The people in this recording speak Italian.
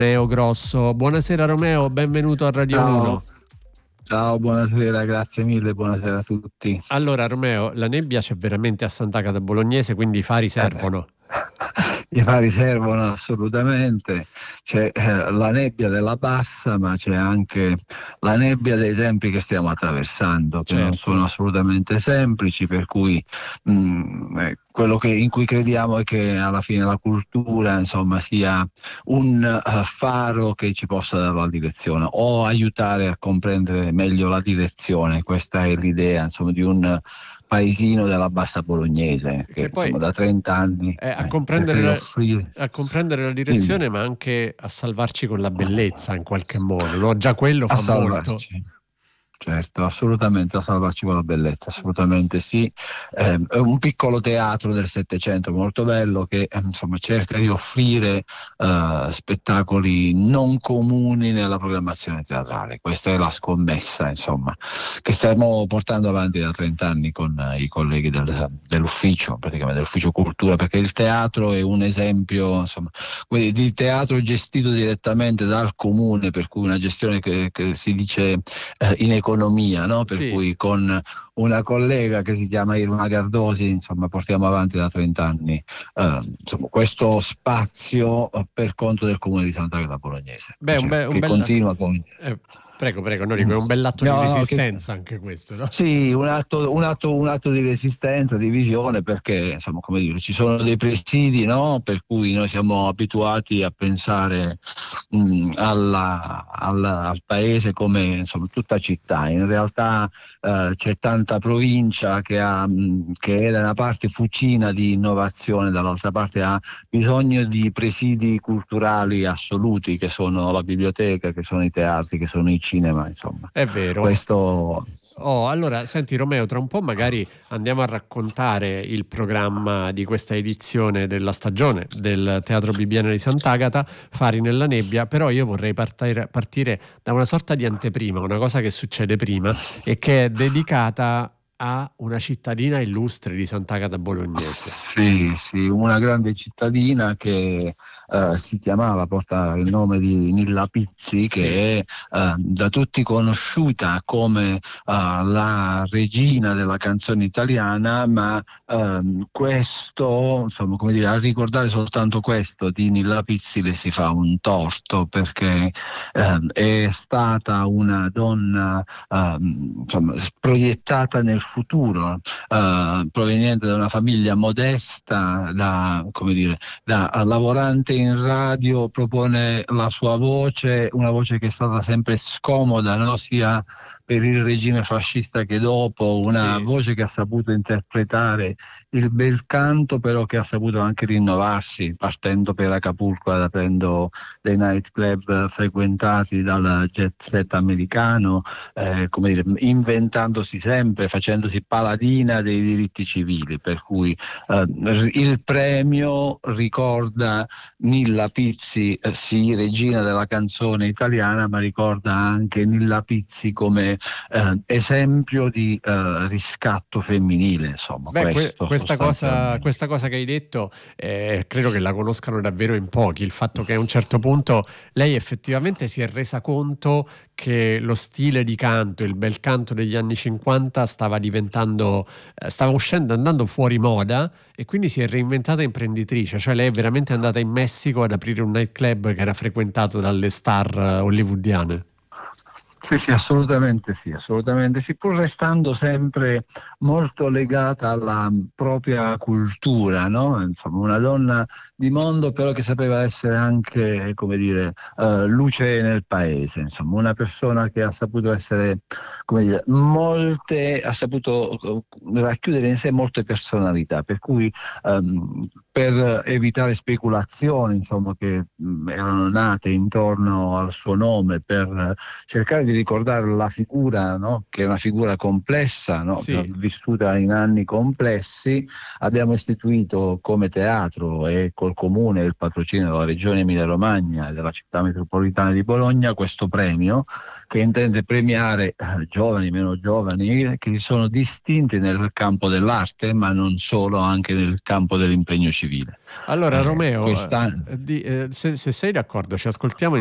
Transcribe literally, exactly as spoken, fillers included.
Romeo Grosso. Buonasera Romeo, benvenuto a Radio Ciao, uno. ciao, buonasera, grazie mille, buonasera a tutti. Allora Romeo, la nebbia c'è veramente a Sant'Agata Bolognese, quindi i fari Eh beh, servono. I fari servono assolutamente, c'è eh, la nebbia della bassa, ma c'è anche la nebbia dei tempi che stiamo attraversando, che non Certo. sono assolutamente semplici, per cui mh, eh, quello che, in cui crediamo è che alla fine la cultura, insomma, sia un eh, faro che ci possa dare la direzione o aiutare a comprendere meglio la direzione. Questa è l'idea, insomma, di un paesino della bassa bolognese che Che poi insomma da trenta anni è a eh, cerca comprendere di offrire. la, a comprendere la Dimmi. direzione, ma anche a salvarci con la bellezza in qualche modo, no? Già quello A fa molto. salvarci. Certo, assolutamente, a salvarci con la bellezza, assolutamente sì. Eh, è un piccolo teatro del Settecento molto bello che eh, insomma cerca di offrire eh, spettacoli non comuni nella programmazione teatrale. Questa è la scommessa, insomma, che stiamo portando avanti da trenta anni con eh, i colleghi del- dell'ufficio, praticamente dell'ufficio cultura, perché il teatro è un esempio, insomma, quindi di teatro gestito direttamente dal comune, per cui una gestione che, che si dice eh, in economia, no? Per Sì. cui con una collega che si chiama Irma Gardosi, insomma, portiamo avanti da trenta anni eh, insomma, questo spazio eh, per conto del comune di Sant'Agata Bolognese, Beh, un, cioè, be- un che bel... continua con. eh, prego, prego, no, dico, è un bell'atto di No, no, che. resistenza anche questo, no? Sì, un atto, un atto, un atto di resistenza, di visione, perché insomma, come dire, ci sono dei presidi, no? Per cui noi siamo abituati a pensare mh, alla- alla- al paese come insomma, tutta città. In realtà eh, c'è tanta provincia che, ha, mh, che è da una parte fucina di innovazione, dall'altra parte ha bisogno di presidi culturali assoluti, che sono la biblioteca, che sono i teatri, che sono i cinema, insomma. È vero. Questo. Oh, allora, senti Romeo, tra un po' magari andiamo a raccontare il programma di questa edizione della stagione del Teatro Bibbiena di Sant'Agata, Fari nella nebbia, però io vorrei partire, partire da una sorta di anteprima, una cosa che succede prima e che è dedicata a una cittadina illustre di Sant'Agata Bolognese. Sì, sì, una grande cittadina che eh, si chiamava, porta il nome di Nilla Pizzi, Sì, che è eh, da tutti conosciuta come eh, la regina della canzone italiana, ma ehm, questo, insomma, come dire, a ricordare soltanto questo di Nilla Pizzi le si fa un torto, perché ehm, è stata una donna ehm, insomma, proiettata nel futuro, eh, proveniente da una famiglia modesta, da, come dire, da lavorante in radio, propone la sua voce, una voce che è stata sempre scomoda, no? Sia per il regime fascista che dopo, una sì. voce che ha saputo interpretare il bel canto, però che ha saputo anche rinnovarsi, partendo per Acapulco, aprendo dei nightclub frequentati dal jet set americano, eh, come dire, inventandosi sempre, facendosi paladina dei diritti civili, per cui eh, il premio ricorda Nilla Pizzi, eh, sì, regina della canzone italiana, ma ricorda anche Nilla Pizzi come eh, esempio di eh, riscatto femminile, insomma, Beh, que- questo questa cosa, sostanzialmente. questa cosa che hai detto, eh, credo che la conoscano davvero in pochi. Il fatto che a un certo punto lei effettivamente si è resa conto che lo stile di canto, il bel canto degli anni cinquanta stava diventando, eh, stava uscendo, andando fuori moda e quindi si è reinventata imprenditrice. Cioè lei è veramente andata in Messico ad aprire un nightclub che era frequentato dalle star eh, hollywoodiane. Sì, sì, assolutamente sì, assolutamente sì, pur restando sempre molto legata alla propria cultura, no? Insomma, una donna di mondo, però che sapeva essere anche, come dire, eh, luce nel paese, insomma, una persona che ha saputo essere, come dire, molte, ha saputo eh, racchiudere in sé molte personalità, per cui ehm, per evitare speculazioni, insomma, che mh, erano nate intorno al suo nome, per cercare di di ricordare la figura, no? Che è una figura complessa, no? Sì. Vissuta in anni complessi, abbiamo istituito come teatro e col comune e il patrocinio della Regione Emilia-Romagna e della città metropolitana di Bologna questo premio che intende premiare eh, giovani, meno giovani, che sono distinti nel campo dell'arte, ma non solo, anche nel campo dell'impegno civile. Allora Eh, Romeo, questa... eh, di- eh, se, se sei d'accordo, ci ascoltiamo